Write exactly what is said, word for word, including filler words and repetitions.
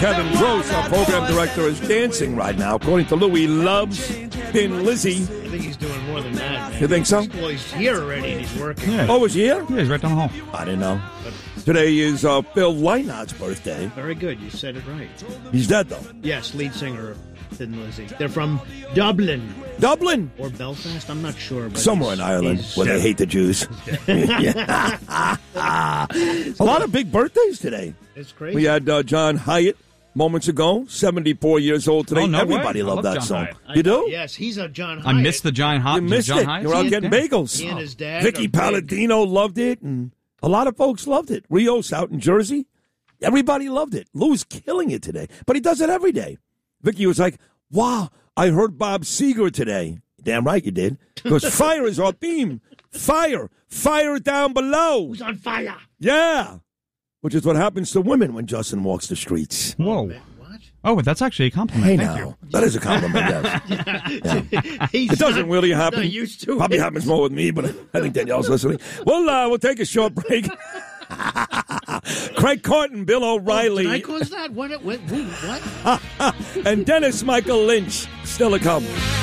Kevin Gross, our program director, is dancing right now. According to Lou, he loves Thin Lizzy. I think he's doing more than that, man. You think so? Well, he's here already and he's working. Yeah. Oh, is he here? Yeah, he's right down the hall. I didn't know. Today is uh, Phil Lynot's birthday. Very good. You said it right. He's dead, though. Yes, lead singer of Thin Lizzy. They're from Dublin. Dublin? Or Belfast, I'm not sure. But Somewhere in Ireland where they hate the Jews. A lot of big birthdays today. It's crazy. We had uh, John Hyatt moments ago, seventy-four years old today. Oh, no Everybody way. loved I love that John song. Hyatt. I You know. do? Yes, he's a John I Hyatt. missed the John Hyatt. You missed John it. Hyatt? You were out Yeah. getting Yeah. bagels. He and his dad Vicky are big. Palladino loved it, and a lot of folks loved it. Rios out in Jersey. Everybody loved it. Lou's killing it today, but he does it every day. Vicky was like, wow, I heard Bob Seger today. Damn right you did. Because fire is our theme. Fire. Fire down below. Who's on fire? Yeah. Which is what happens to women when Justin walks the streets. Whoa. What? Oh, that's actually a compliment. Hey, Thank now. you. That is a compliment, yes. Yeah. He's It doesn't not- really he's happen. not used to Probably it. happens more with me, but I think Danielle's listening. Well, uh, we'll take a short break. Craig Carton, Bill O'Reilly, Did I cause that? What? What? What? and Dennis Michael Lynch still to come.